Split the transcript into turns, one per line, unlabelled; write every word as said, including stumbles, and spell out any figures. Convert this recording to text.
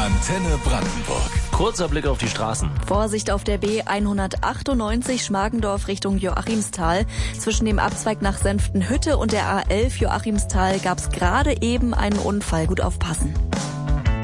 Antenne Brandenburg.
Kurzer Blick auf die Straßen.
Vorsicht auf der B hundertachtundneunzig Schmargendorf Richtung Joachimsthal. Zwischen dem Abzweig nach Senftenhütte und der A elf Joachimsthal gab es gerade eben einen Unfall. Gut aufpassen.